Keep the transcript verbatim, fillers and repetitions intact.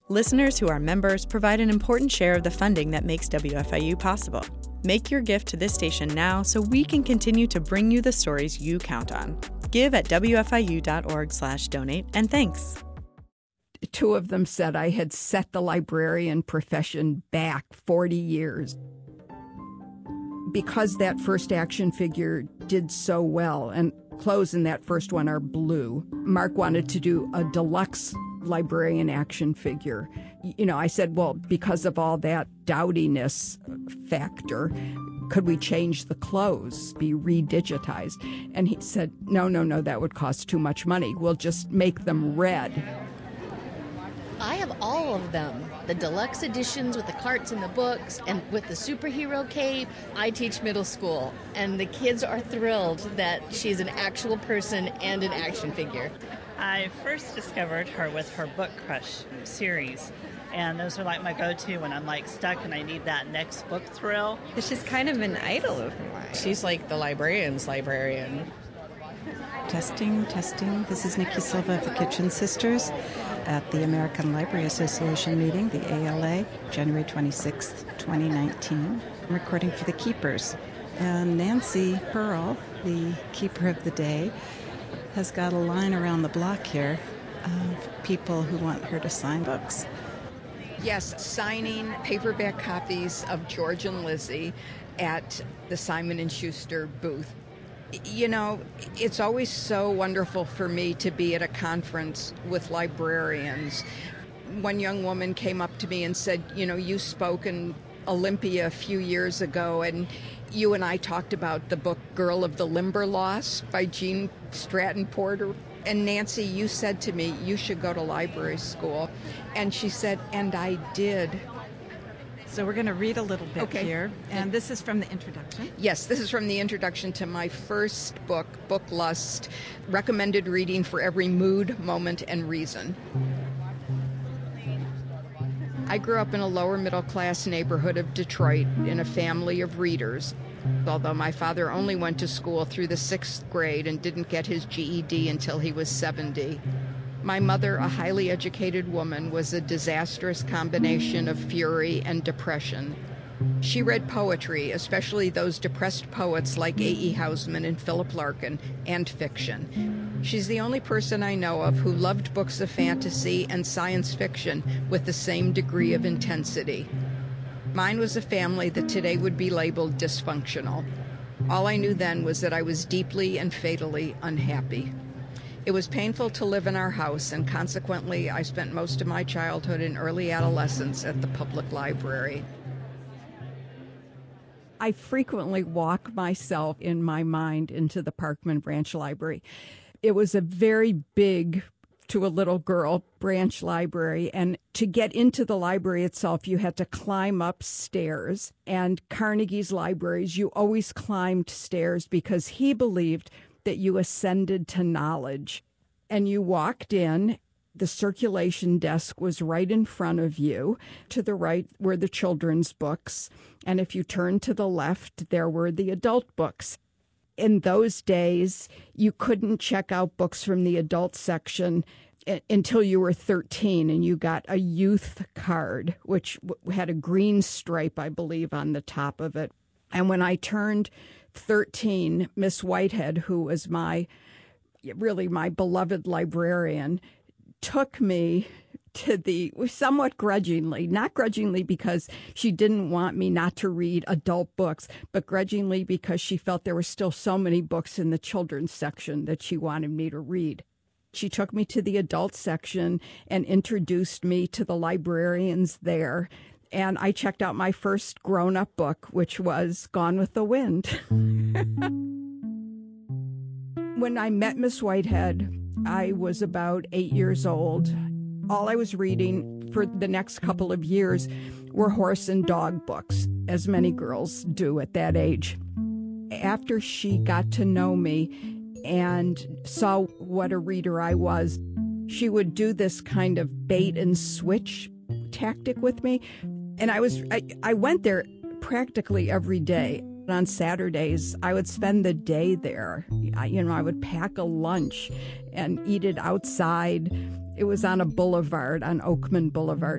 Listeners who are members provide an important share of the funding that makes W F I U possible. Make your gift to this station now so we can continue to bring you the stories you count on. Give at W F I U dot org slash donate, and thanks. Two of them said I had set the librarian profession back forty years. Because that first action figure did so well, and clothes in that first one are blue, Mark wanted to do a deluxe librarian action figure. You know, I said, well, because of all that dowdiness factor, could we change the clothes, be redigitized? And he said, no, no, no, that would cost too much money. We'll just make them red. I have all of them. The deluxe editions with the carts and the books and with the superhero cape. I teach middle school, and the kids are thrilled that she's an actual person and an action figure. I first discovered her with her Book Crush series, and those are like my go-to when I'm like stuck and I need that next book thrill. She's kind of an idol of mine. She's like the librarian's librarian. Testing, testing. This is Nikki Silva of the Kitchen Sisters at the American Library Association meeting, the A L A, January twenty-sixth, twenty nineteen. I'm recording for the Keepers. And Nancy Pearl, the Keeper of the Day, has got a line around the block here of people who want her to sign books. Yes, signing paperback copies of George and Lizzie at the Simon and Schuster booth. You know, it's always so wonderful for me to be at a conference with librarians. One young woman came up to me and said, you know, you spoke in Olympia a few years ago, and you and I talked about the book Girl of the Limberlost by Jean Stratton Porter. And Nancy, you said to me, you should go to library school. And she said, and I did. So we're going to read a little bit okay. here. And this is from the introduction. Yes, this is from the introduction to my first book, Book Lust, recommended reading for every mood, moment, and reason. I grew up in a lower middle class neighborhood of Detroit in a family of readers. Although my father only went to school through the sixth grade and didn't get his G E D until he was seventy. My mother, a highly educated woman, was a disastrous combination of fury and depression. She read poetry, especially those depressed poets like A E Housman and Philip Larkin, and fiction. She's the only person I know of who loved books of fantasy and science fiction with the same degree of intensity. Mine was a family that today would be labeled dysfunctional. All I knew then was that I was deeply and fatally unhappy. It was painful to live in our house, and consequently, I spent most of my childhood and early adolescence at the public library. I frequently walk myself in my mind into the Parkman Branch Library. It was a very big, to a little girl, branch library, and to get into the library itself, you had to climb up stairs. And Carnegie's libraries, you always climbed stairs because he believed that you ascended to knowledge. And you walked in, the circulation desk was right in front of you. To the right were the children's books, and if you turned to the left, there were the adult books. In those days, you couldn't check out books from the adult section until you were thirteen, and you got a youth card, which had a green stripe, I believe, on the top of it. And when I turned thirteen, Miss Whitehead, who was my, really my beloved librarian, took me to the, somewhat grudgingly, not grudgingly because she didn't want me not to read adult books, but grudgingly because she felt there were still so many books in the children's section that she wanted me to read. She took me to the adult section and introduced me to the librarians there. And I checked out my first grown-up book, which was Gone with the Wind. When I met Miss Whitehead, I was about eight years old. All I was reading for the next couple of years were horse and dog books, as many girls do at that age. After she got to know me and saw what a reader I was, she would do this kind of bait and switch tactic with me. And I was I, I went there practically every day. On Saturdays, I would spend the day there. I, you know, I would pack a lunch and eat it outside. It was on a boulevard, on Oakman Boulevard.